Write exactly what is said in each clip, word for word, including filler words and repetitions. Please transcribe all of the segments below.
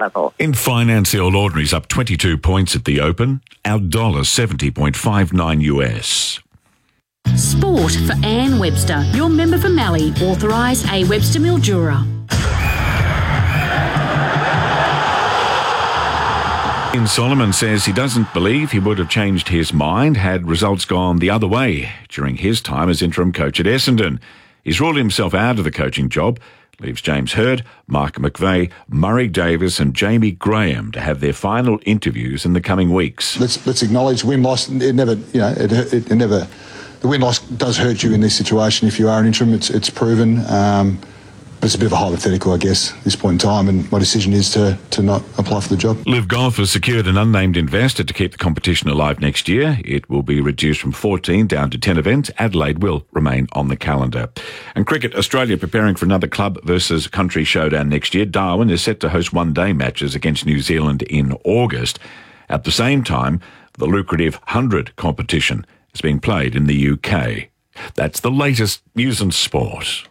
That's all. In finance, the All Ordinary's up twenty-two points at the open. Our dollar seventy point five nine U S. Sport for Anne Webster, your member for Mallee, authorised A Webster Mildura. Ian Solomon says he doesn't believe he would have changed his mind had results gone the other way during his time as interim coach at Essendon. He's ruled himself out of the coaching job, leaves James Hird, Mark McVeigh, Murray Davis and Jamie Graham to have their final interviews in the coming weeks. Let's let's acknowledge win-loss. It never, you know, it, it, it never. The win-loss does hurt you in this situation if you are an interim. It's it's proven. Um, but it's a bit of a hypothetical, I guess, at this point in time, and my decision is to, to not apply for the job. Liv Golf has secured an unnamed investor to keep the competition alive next year. It will be reduced from fourteen down to ten events. Adelaide will remain on the calendar. And cricket, Australia preparing for another club versus country showdown next year. Darwin is set to host one-day matches against New Zealand in August. At the same time, the lucrative one hundred competition is being played in the U K. That's the latest news and sport.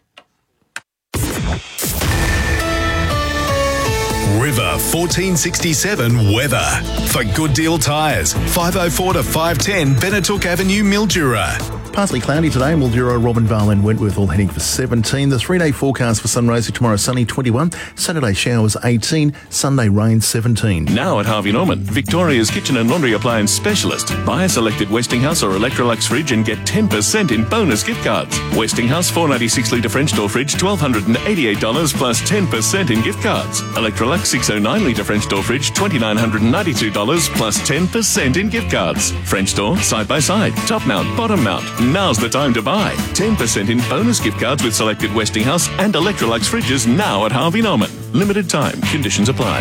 River fourteen sixty-seven weather. For Good Deal Tyres, five oh four to five ten Benetook Avenue, Mildura. Partly cloudy today, Mildura, Robinvale and Wentworth all heading for seventeen. The three-day forecast for Sunraysia tomorrow, sunny twenty-one. Saturday showers eighteen. Sunday rain seventeen. Now at Harvey Norman, Victoria's kitchen and laundry appliance specialist. Buy a selected Westinghouse or Electrolux fridge and get ten percent in bonus gift cards. Westinghouse four ninety-six litre French door fridge, one thousand two hundred eighty-eight dollars plus ten percent in gift cards. Electrolux six oh nine litre French door fridge, two thousand nine hundred ninety-two dollars plus ten percent in gift cards. French door, side by side, top mount, bottom mount. Now's the time to buy. ten percent in bonus gift cards with selected Westinghouse and Electrolux fridges now at Harvey Norman. Limited time. Conditions apply.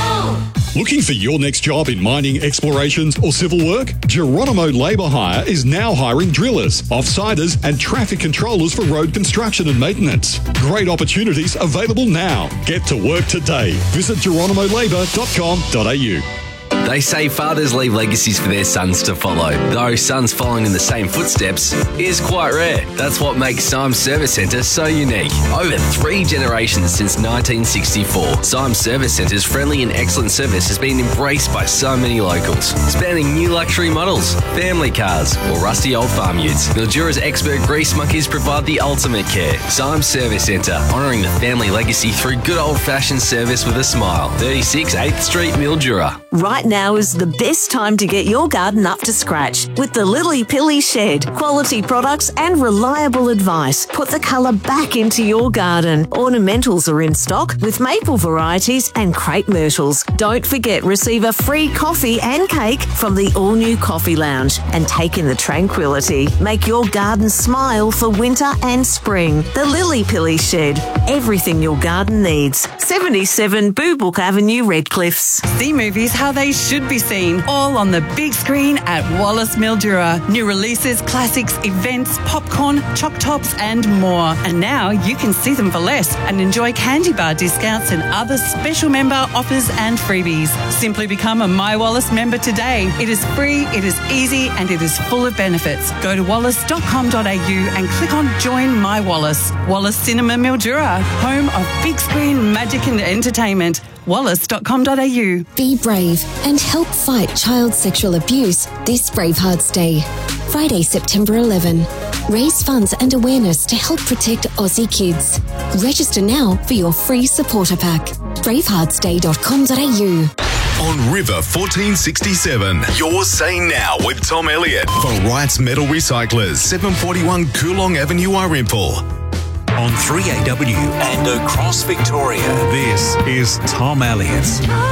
Looking for your next job in mining, explorations or civil work? Geronimo Labour Hire is now hiring drillers, offsiders and traffic controllers for road construction and maintenance. Great opportunities available now. Get to work today. Visit geronimo labour dot com dot a u. They say fathers leave legacies for their sons to follow, though sons following in the same footsteps is quite rare. That's what makes Symes Service Centre so unique. Over three generations since nineteen sixty-four, Symes Service Centre's friendly and excellent service has been embraced by so many locals, spanning new luxury models, family cars, or rusty old farm utes. Mildura's expert grease monkeys provide the ultimate care. Symes Service Centre, honouring the family legacy through good old-fashioned service with a smile. thirty-six eighth Street, Mildura. Right now is the best time to get your garden up to scratch with the Lily Pilly Shed. Quality products and reliable advice put the colour back into your garden. Ornamentals are in stock with maple varieties and crepe myrtles. Don't forget, receive a free coffee and cake from the all-new Coffee Lounge and take in the tranquility. Make your garden smile for winter and spring. The Lily Pilly Shed. Everything your garden needs. seventy-seven Boobook Avenue, Redcliffs. See movies how they should be seen, all on the big screen at Wallace Mildura. New releases, classics, events, popcorn, choc tops and more. And now you can see them for less and enjoy candy bar discounts and other special member offers and freebies. Simply become a My Wallace member today. It is free, it is easy and it is full of benefits. Go to wallace dot com dot a u and click on Join My Wallace. Wallace Cinema Mildura, home of big screen magic and entertainment. wallace dot com dot a u. Be brave and help fight child sexual abuse this Bravehearts Day. Friday, September eleventh. Raise funds and awareness to help protect Aussie kids. Register now for your free supporter pack. bravehearts day dot com dot a u. On River fourteen sixty-seven, your Say Now with Tom Elliott for Wrights Metal Recyclers, seven forty-one Coolong Avenue, Arimple. On three A W and across Victoria, this is Tom Elliott.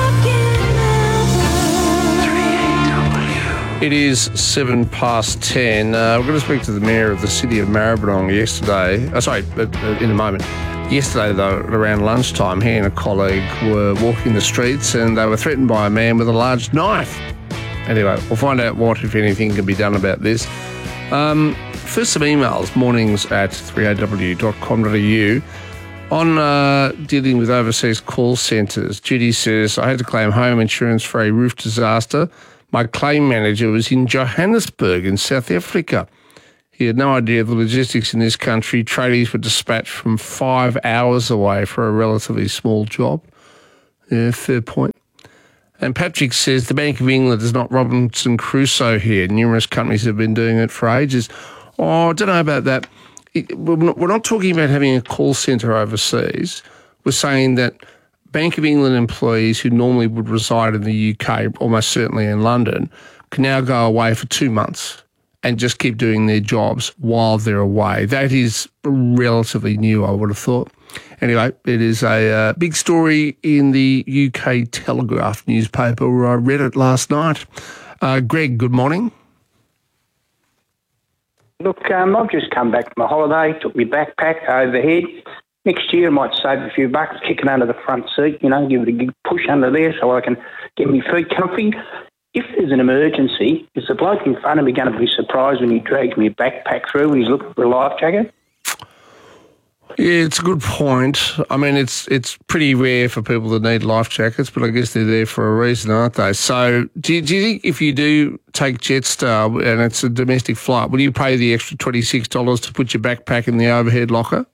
It is seven past ten. Uh, we're going to speak to the Mayor of the City of Maribyrnong yesterday. Uh, sorry, but, uh, in a moment. Yesterday, though, around lunchtime, he and a colleague were walking the streets and they were threatened by a man with a large knife. Anyway, we'll find out what, if anything, can be done about this. Um, first, some emails, mornings at three a w dot com dot a u. On uh, dealing with overseas call centres, Judy says, I had to claim home insurance for a roof disaster. My claim manager was in Johannesburg in South Africa. He had no idea of the logistics in this country. Tradies were dispatched from five hours away for a relatively small job. Yeah, fair point. And Patrick says the Bank of England is not Robinson Crusoe here. Numerous companies have been doing it for ages. Oh, I don't know about that. It, we're, not, we're not talking about having a call centre overseas. We're saying that Bank of England employees who normally would reside in the U K, almost certainly in London, can now go away for two months and just keep doing their jobs while they're away. That is relatively new, I would have thought. Anyway, it is a uh, big story in the U K Telegraph newspaper where I read it last night. Uh, Greg, good morning. Look, um, I've just come back from a holiday, took my backpack overhead. Next year I might save a few bucks, kick it under the front seat, you know, give it a good push under there so I can get my feet comfy. If there's an emergency, is the bloke in front of me going to be surprised when he drags me backpack through and he's looking for a life jacket? Yeah, it's a good point. I mean, it's it's pretty rare for people that need life jackets, but I guess they're there for a reason, aren't they? So do you, do you think if you do take Jetstar and it's a domestic flight, will you pay the extra twenty-six dollars to put your backpack in the overhead locker?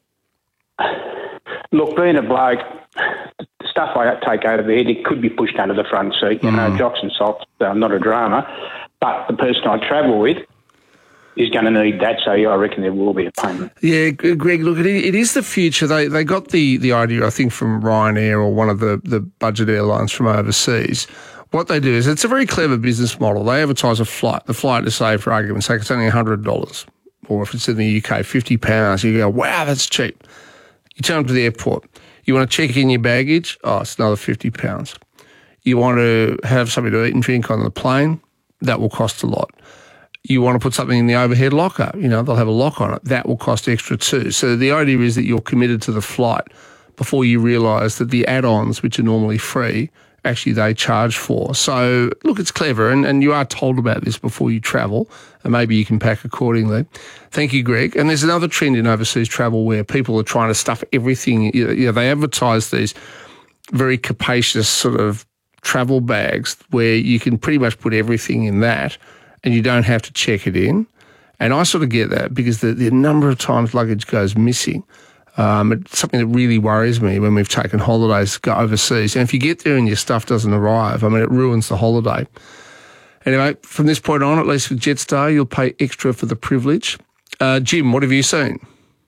Look, being a bloke, the stuff I take overhead, it could be pushed under the front seat. You know, Mm. jocks and socks, uh, not a drama. But the person I travel with is going to need that, so yeah, I reckon there will be a payment. Yeah, G- Greg, look, it, it is the future. They they got the, the idea, I think, from Ryanair or one of the, the budget airlines from overseas. What they do is it's a very clever business model. They advertise a flight. The flight is, say, for argument's sake, it's only one hundred dollars. Or if it's in the U K, fifty pounds. You go, wow, that's cheap. You turn up to the airport. You want to check in your baggage? Oh, it's another fifty pounds. You want to have something to eat and drink on the plane? That will cost a lot. You want to put something in the overhead locker? You know, they'll have a lock on it. That will cost extra too. So the idea is that you're committed to the flight before you realise that the add-ons, which are normally free, actually they charge for. So, look, it's clever, and, and you are told about this before you travel, and maybe you can pack accordingly. Thank you, Greg. And there's another trend in overseas travel where people are trying to stuff everything. You know, they advertise these very capacious sort of travel bags where you can pretty much put everything in that and you don't have to check it in. And I sort of get that because the, the number of times luggage goes missing. Um, it's something that really worries me when we've taken holidays to go overseas. And if you get there and your stuff doesn't arrive, I mean, it ruins the holiday. Anyway, from this point on, at least with Jetstar, you'll pay extra for the privilege. Uh, Jim, what have you seen?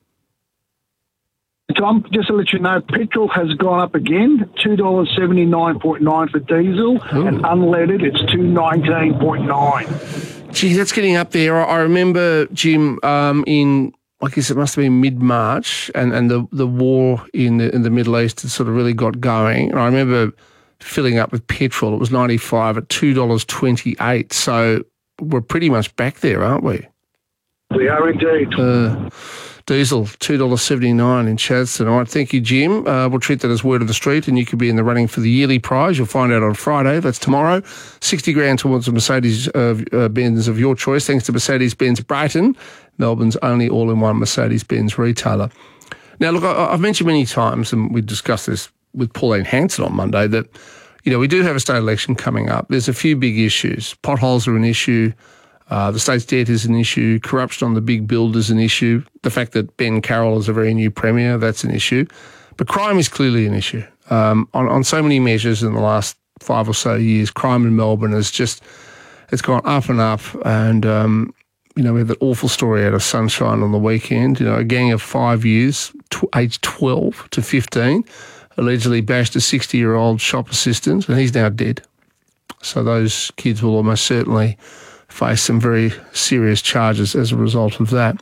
Tom, just to let you know, petrol has gone up again, two dollars seventy-nine point nine for diesel, Ooh. And unleaded, it's two dollars nineteen point nine. Gee, that's getting up there. I, I remember, Jim, um, in, I guess it must have been mid-March, and, and the, the war in the, in the Middle East had sort of really got going. And I remember filling up with petrol. It was ninety-five at two dollars twenty-eight. So we're pretty much back there, aren't we? We are indeed. Uh, diesel, two dollars seventy-nine in Chadstone. All right, thank you, Jim. Uh, we'll treat that as word of the street, and you could be in the running for the yearly prize. You'll find out on Friday. That's tomorrow. sixty grand towards a Mercedes-Benz uh, Benz of your choice, thanks to Mercedes-Benz Brighton, Melbourne's only all-in-one Mercedes-Benz retailer. Now, look, I, I've mentioned many times, and we discussed this with Pauline Hanson on Monday, that, you know, we do have a state election coming up. There's a few big issues. Potholes are an issue. Uh, the state's debt is an issue. Corruption on the big build is an issue. The fact that Ben Carroll is a very new premier, that's an issue. But crime is clearly an issue. Um, on, on so many measures in the last five or so years, crime in Melbourne has just, it's gone up and up. And, um, you know, we had that awful story out of Sunshine on the weekend. You know, a gang of five youths, tw- aged twelve to fifteen, allegedly bashed a sixty-year-old shop assistant, and he's now dead. So those kids will almost certainly face some very serious charges as a result of that.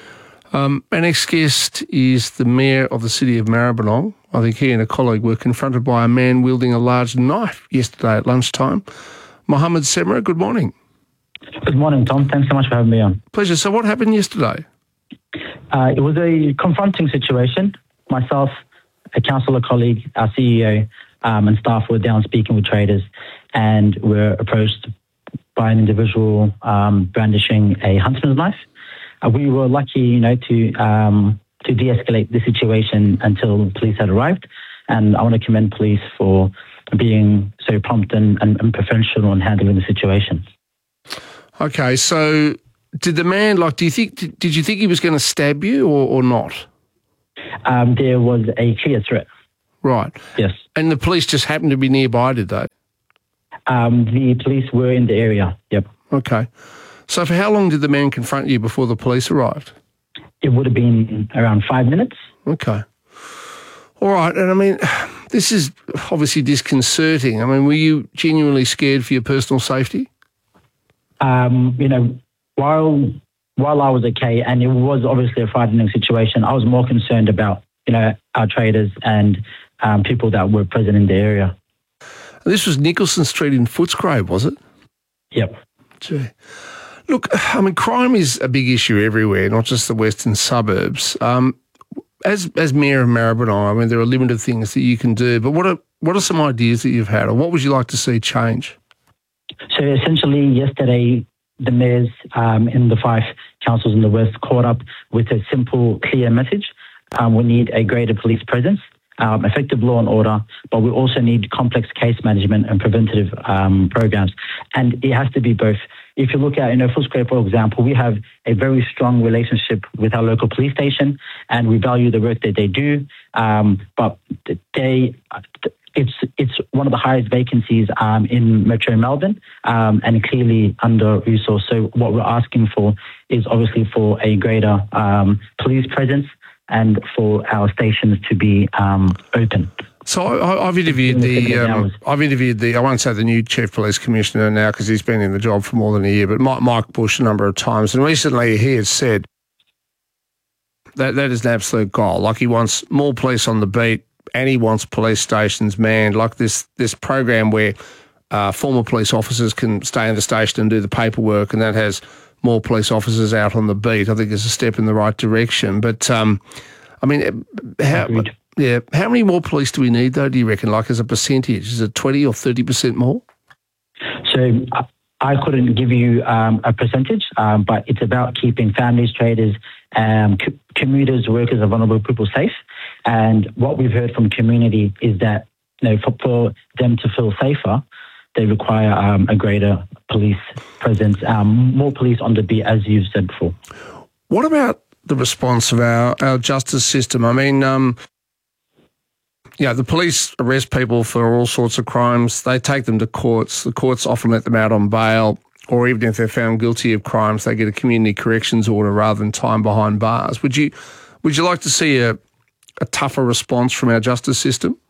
Um, our next guest is the Mayor of the City of Maribyrnong. I think he and a colleague were confronted by a man wielding a large knife yesterday at lunchtime. Mohammed Semra, good morning. Good morning, Tom. Thanks so much for having me on. Pleasure. So what happened yesterday? Uh, it was a confronting situation. Myself, a councillor colleague, our C E O, um, and staff were down speaking with traders and were approached by an individual um, brandishing a huntsman's knife. Uh, we were lucky, you know, to um, to de-escalate the situation until police had arrived. And I want to commend police for being so prompt and, and, and professional in handling the situation. Okay, so did the man, like, do you think, did, did you think he was going to stab you or, or not? Um, there was a clear threat. Right. Yes. And the police just happened to be nearby, did they? Um, the police were in the area, yep. Okay. So for how long did the man confront you before the police arrived? It would have been around five minutes. Okay. All right. And I mean, this is obviously disconcerting. I mean, were you genuinely scared for your personal safety? Um, you know, while while I was okay, and it was obviously a frightening situation, I was more concerned about, you know, our traders and um, people that were present in the area. This was Nicholson Street in Footscray, was it? Yep. Gee. Look, I mean, crime is a big issue everywhere, not just the western suburbs. Um, as as Mayor of Maribyrnong, I mean, there are limited things that you can do, but what are what are some ideas that you've had, or what would you like to see change? So essentially, yesterday, the mayors um, in the five councils in the West caught up with a simple, clear message. Um, we need a greater police presence, um, effective law and order, but we also need complex case management and preventative um, programs. And it has to be both. If you look at, you know, Footscray, for example, we have a very strong relationship with our local police station, and we value the work that they do. Um, but they, it's it's one of the highest vacancies um, in Metro Melbourne, um, and clearly under resourced. So what we're asking for is obviously for a greater um, police presence and for our stations to be um, open. So I, I've interviewed the, um, I've interviewed the, I won't say the new Chief Police Commissioner now because he's been in the job for more than a year, but Mike, Mike Bush a number of times. And recently he has said that that is an absolute goal. Like he wants more police on the beat and he wants police stations manned, like this, this program where uh, former police officers can stay in the station and do the paperwork, and that has more police officers out on the beat. I think it's a step in the right direction. But, um, I mean, how... Agreed. Yeah. How many more police do we need, though, do you reckon, like as a percentage? Is it twenty or thirty percent more? So I couldn't give you um, a percentage, um, but it's about keeping families, traders, um, co- commuters, workers, and vulnerable people safe. And what we've heard from community is that, you know, for, for them to feel safer, they require um, a greater police presence, um, more police on the beat, as you've said before. What about the response of our, our justice system? I mean... Um, Yeah, the police arrest people for all sorts of crimes. They take them to courts. The courts often let them out on bail, or even if they're found guilty of crimes, they get a community corrections order rather than time behind bars. Would you would you like to see a, a tougher response from our justice system?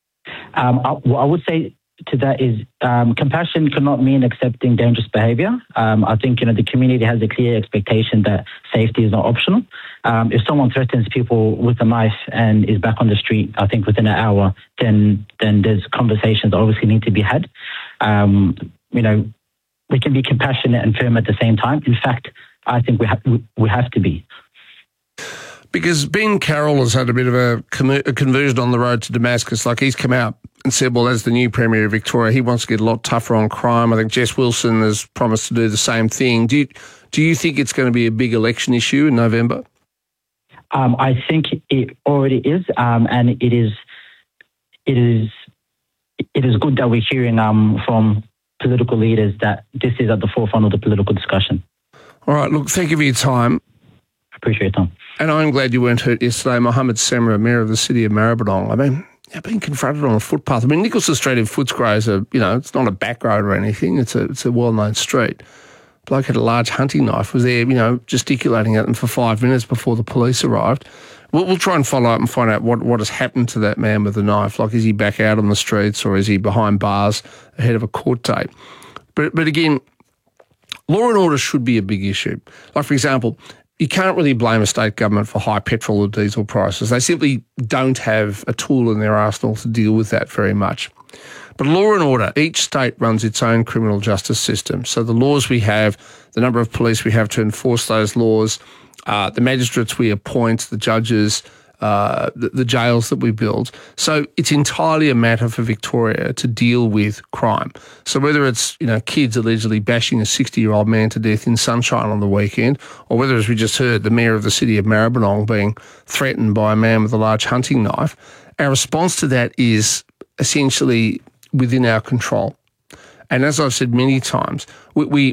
Um, I, what I would say to that is um, compassion cannot mean accepting dangerous behaviour. Um, I think, you know, the community has a clear expectation that safety is not optional. Um, if someone threatens people with a knife and is back on the street, I think within an hour, then then there's conversations that obviously need to be had. Um, you know, we can be compassionate and firm at the same time. In fact, I think we have we have to be. Because Ben Carroll has had a bit of a, com- a conversion on the road to Damascus. Like, he's come out and said, well, as the new Premier of Victoria, he wants to get a lot tougher on crime. I think Jess Wilson has promised to do the same thing. Do you, do you think it's going to be a big election issue in November? Um, I think it already is, um, and it is, it is, it is good that we're hearing um, from political leaders that this is at the forefront of the political discussion. All right, look, thank you for your time. Appreciate it, Tom. And I'm glad you weren't hurt yesterday. Mohammed Semra, Mayor of the City of Maribyrnong. I mean, I've been confronted on a footpath. I mean, Nicholson Street in Footscray is a, you know, it's not a back road or anything. It's a, it's a well-known street. Bloke had a large hunting knife, was there, you know, gesticulating at them for five minutes before the police arrived. We'll, we'll try and follow up and find out what, what has happened to that man with the knife. Like, is he back out on the streets, or is he behind bars ahead of a court date? But, but again, law and order should be a big issue. Like, for example, you can't really blame a state government for high petrol or diesel prices. They simply don't have a tool in their arsenal to deal with that very much. But law and order, each state runs its own criminal justice system. So the laws we have, the number of police we have to enforce those laws, uh, the magistrates we appoint, the judges, uh, the, the jails that we build. So it's entirely a matter for Victoria to deal with crime. So whether it's, you know, kids allegedly bashing a sixty-year-old man to death in Sunshine on the weekend, or whether, as we just heard, the Mayor of the City of Maribyrnong being threatened by a man with a large hunting knife, our response to that is essentially within our control. And as I've said many times, we, we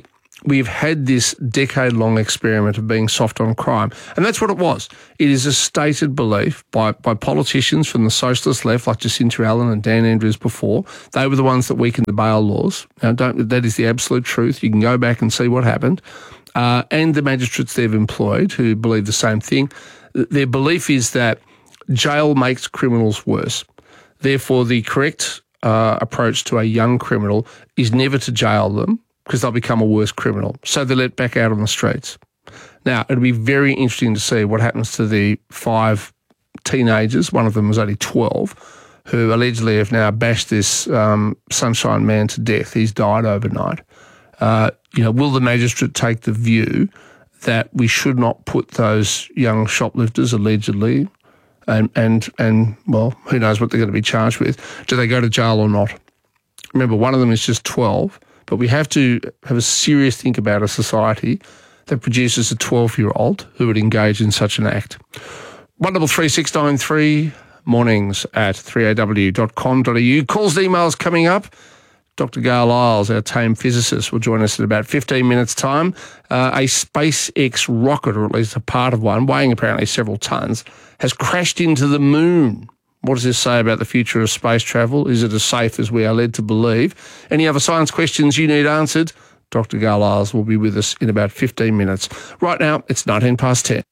we've had this decade-long experiment of being soft on crime. And that's what it was. It is a stated belief by, by politicians from the socialist left, like Jacinta Allen and Dan Andrews before. They were the ones that weakened the bail laws. Now, don't, that is the absolute truth. You can go back and see what happened. Uh, and the magistrates they've employed who believe the same thing. Their belief is that jail makes criminals worse. Therefore, the correct uh, approach to a young criminal is never to jail them, because they'll become a worse criminal. So they're let back out on the streets. Now, it'll be very interesting to see what happens to the five teenagers, one of them was only twelve, who allegedly have now bashed this um, Sunshine Man to death. He's died overnight. Uh, you know, will the magistrate take the view that we should not put those young shoplifters, allegedly, and, and, and well, who knows what they're going to be charged with, do they go to jail or not? Remember, one of them is just twelve. But we have to have a serious think about a society that produces a twelve-year-old who would engage in such an act. one double three six nine three, mornings at three a w dot com dot a u. Calls and emails coming up. Doctor Gail Isles, our tame physicist, will join us in about fifteen minutes' time. Uh, a SpaceX rocket, or at least a part of one, weighing apparently several tonnes, has crashed into the moon. What does this say about the future of space travel? Is it as safe as we are led to believe? Any other science questions you need answered? Doctor Gail Isles will be with us in about fifteen minutes. Right now, it's nineteen past ten.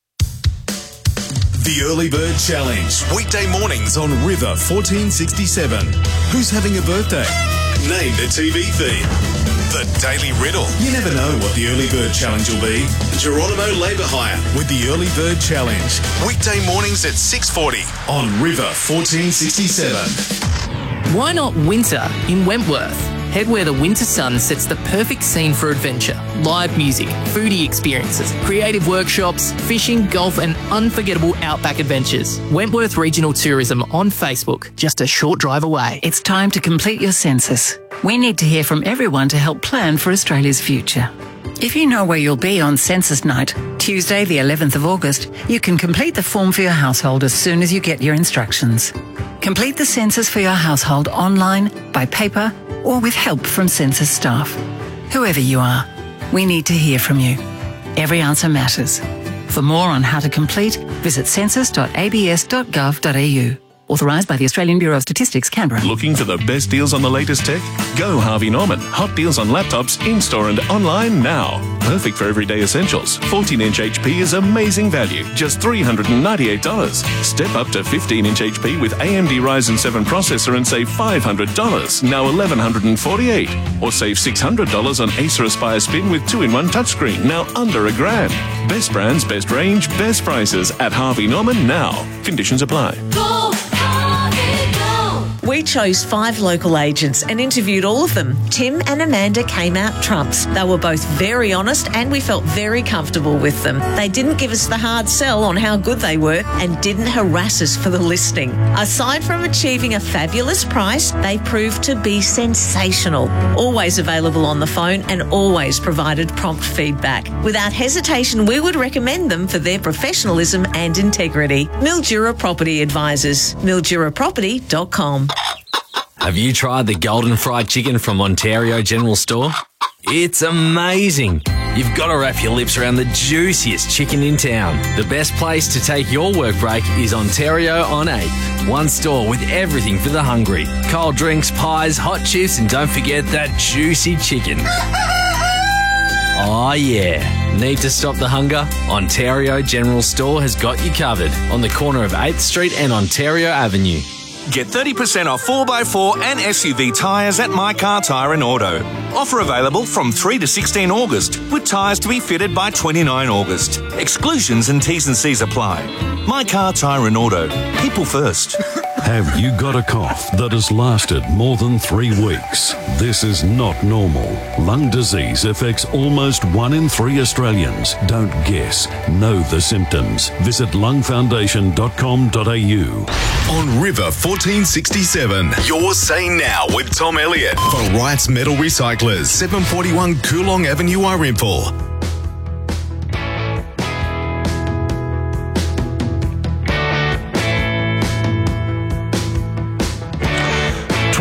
The Early Bird Challenge. Weekday mornings on River fourteen sixty-seven. Who's having a birthday? Name the T V theme. The Daily Riddle. You never know what the Early Bird Challenge will be. Geronimo Labour Hire with the Early Bird Challenge. Weekday mornings at six forty on River fourteen sixty-seven. Why not winter in Wentworth? Head where the winter sun sets the perfect scene for adventure. Live music, foodie experiences, creative workshops, fishing, golf and unforgettable outback adventures. Wentworth Regional Tourism on Facebook, just a short drive away. It's time to complete your census. We need to hear from everyone to help plan for Australia's future. If you know where you'll be on census night, Tuesday the eleventh of August, you can complete the form for your household as soon as you get your instructions. Complete the census for your household online, by paper, or with help from census staff. Whoever you are, we need to hear from you. Every answer matters. For more on how to complete, visit census dot a b s dot gov dot a u. Authorised by the Australian Bureau of Statistics, Canberra. Looking for the best deals on the latest tech? Go Harvey Norman. Hot deals on laptops in-store and online now. Perfect for everyday essentials. fourteen inch H P is amazing value, just three hundred ninety-eight dollars. Step up to fifteen inch H P with A M D Ryzen seven processor and save five hundred dollars, now eleven forty-eight dollars. Or save six hundred dollars on Acer Aspire Spin with two in one touchscreen, now under a grand. Best brands, best range, best prices at Harvey Norman now. Conditions apply. Go! We chose five local agents and interviewed all of them. Tim and Amanda came out trumps. They were both very honest and we felt very comfortable with them. They didn't give us the hard sell on how good they were and didn't harass us for the listing. Aside from achieving a fabulous price, they proved to be sensational. Always available on the phone and always provided prompt feedback. Without hesitation, we would recommend them for their professionalism and integrity. Mildura Property Advisors. mildura property dot com. Have you tried the golden fried chicken from Ontario General Store? It's amazing. You've got to wrap your lips around the juiciest chicken in town. The best place to take your work break is Ontario on eighth. One store with everything for the hungry. Cold drinks, pies, hot chips, and don't forget that juicy chicken. Oh yeah. Need to stop the hunger? Ontario General Store has got you covered on the corner of eighth Street and Ontario Avenue. Get thirty percent off four by four and S U V tyres at My Car Tyre and Auto. Offer available from three to sixteen August, with tyres to be fitted by twenty-nine August. Exclusions and T's and C's apply. My Car Tyre and Auto. People first. Have you got a cough that has lasted more than three weeks? This is not normal. Lung disease affects almost one in three Australians. Don't guess. Know the symptoms. Visit lung foundation dot com dot a u. On River fourteen sixty-seven, Your Say Now with Tom Elliott for Wrights Metal Recyclers, seven forty-one Coolong Avenue, Irimple.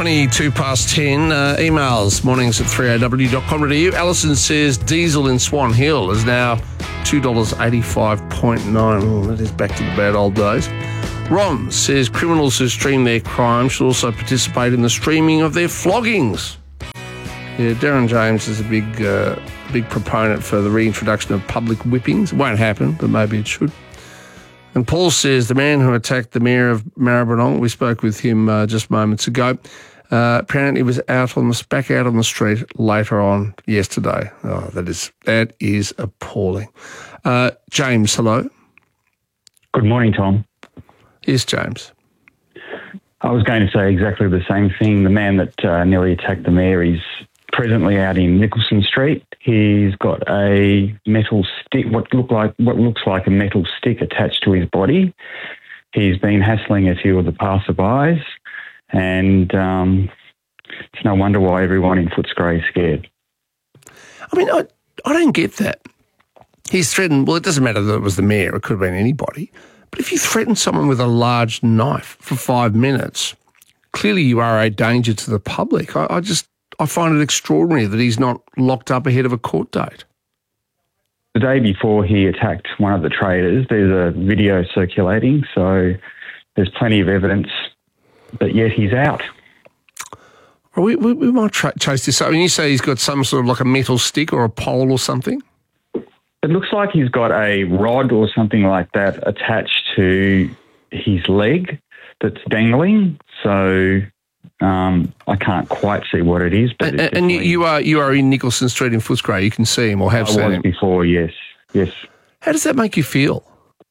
twenty-two past ten. Uh, emails, mornings at three a w dot com dot a u. Alison says diesel in Swan Hill is now two dollars eighty-five nine. Oh, that is back to the bad old days. Ron says criminals who stream their crime should also participate in the streaming of their floggings. Yeah, Darren James is a big, uh, big proponent for the reintroduction of public whippings. It won't happen, but maybe it should. And Paul says the man who attacked the mayor of Maribyrnong, we spoke with him uh, just moments ago, uh, apparently was out on the back out on the street later on yesterday. Oh, that is that is appalling. Uh, James, hello. Good morning, Tom. Yes, James. I was going to say exactly the same thing. The man that uh, nearly attacked the mayor is presently out in Nicholson Street. He's got a metal stick, what look like what looks like a metal stick attached to his body. He's been hassling a few of the passerbys, and um, it's no wonder why everyone in Footscray is scared. I mean, I, I don't get that. He's threatened, well, it doesn't matter that it was the mayor, it could have been anybody, but if you threaten someone with a large knife for five minutes, clearly you are a danger to the public. I, I just, I find it extraordinary that he's not locked up ahead of a court date. The day before he attacked one of the traders, there's a video circulating, so there's plenty of evidence, but yet he's out. Well, we, we, we might tra- chase this up. When you say he's got some sort of like a metal stick or a pole or something? It looks like he's got a rod or something like that attached to his leg that's dangling, so um, I can't quite see what it is. But And, and you, you are you are in Nicholson Street in Footscray. You can see him or have I seen was him. before, yes, yes. How does that make you feel?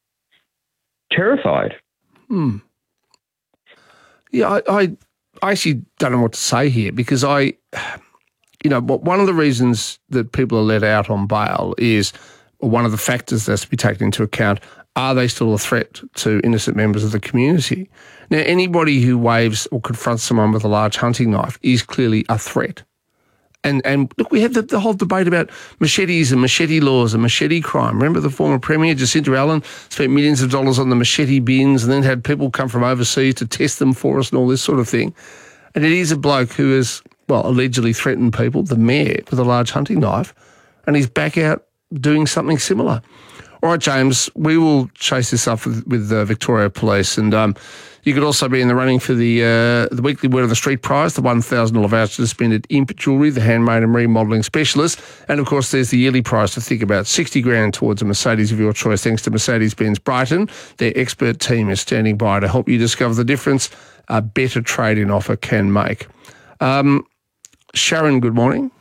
Terrified. Hmm. Yeah, I, I, I actually don't know what to say here because I, you know, one of the reasons that people are let out on bail is, or one of the factors that's to be taken into account, are they still a threat to innocent members of the community? Now, anybody who waves or confronts someone with a large hunting knife is clearly a threat. And and look, we had the, the whole debate about machetes and machete laws and machete crime. Remember the former Premier, Jacinta Allen, spent millions of dollars on the machete bins and then had people come from overseas to test them for us and all this sort of thing. And it is a bloke who has, well, allegedly threatened people, the mayor, with a large hunting knife, and he's back out doing something similar. All right, James, we will chase this up with, with the Victoria Police, and um, you could also be in the running for the uh, the weekly Word on the Street prize, the one thousand dollars voucher to spend at Imp Jewellery, the handmade and remodelling specialist, and of course there's the yearly prize to think about, sixty grand towards a Mercedes of your choice, thanks to Mercedes-Benz Brighton. Their expert team is standing by to help you discover the difference a better trade-in offer can make. Um, Sharon, good morning.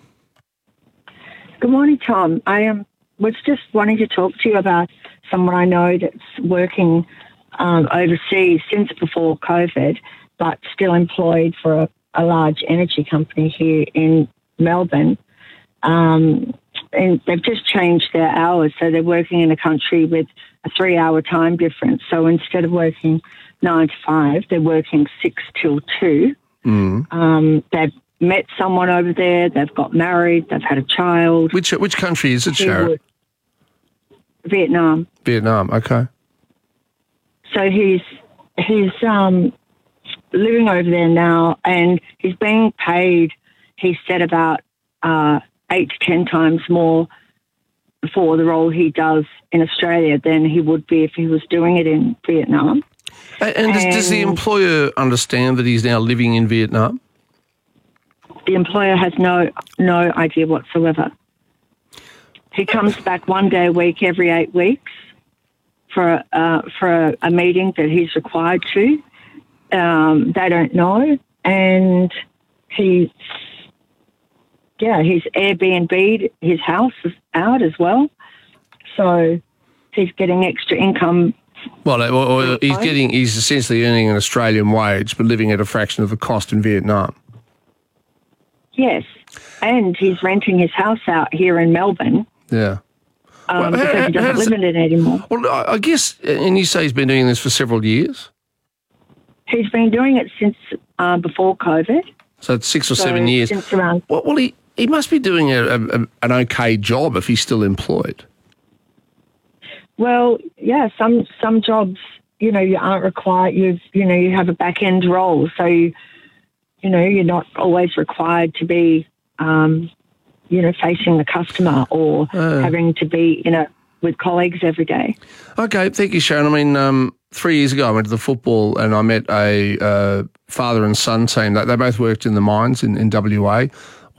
Good morning, Tom. I am. was just wanting to talk to you about someone I know that's working um, overseas since before COVID, but still employed for a, a large energy company here in Melbourne. Um, and they've just changed their hours, so they're working in a country with a three-hour time difference. So instead of working nine to five, they're working six till two. Mm. Um, they've met someone over there. They've got married. They've had a child. Which which country is it, Sharon? Vietnam. Vietnam, okay. So he's he's um, living over there now, and he's being paid, he said, about uh, eight to ten times more for the role he does in Australia than he would be if he was doing it in Vietnam. And, and does, does the employer understand that he's now living in Vietnam? The employer has no no idea whatsoever. He comes back one day a week every eight weeks for uh, for a, a meeting that he's required to. Um, they don't know, and he's yeah he's Airbnb'd his house out as well, so he's getting extra income. Well, or, or he's getting he's essentially earning an Australian wage, but living at a fraction of the cost in Vietnam. Yes, and he's renting his house out here in Melbourne. Yeah. Um, Well, because how- he how doesn't does live in it anymore. Well, I I guess, and you say he's been doing this for several years, He's been doing it since uh, before COVID. so it's six or So seven years. Since around, Well, well he, he must be doing a, a, an okay job if he's still employed. well, yeah, some some jobs, you know, you aren't required. You you know, you have a back end role, so you you know, you're not always required to be, um, you know, facing the customer or Uh. having to be, you know, with colleagues every day. Okay, thank you, Sharon. I mean, um, three years ago I went to the football and I met a uh, father and son team. They, they both worked in the mines in, in W A.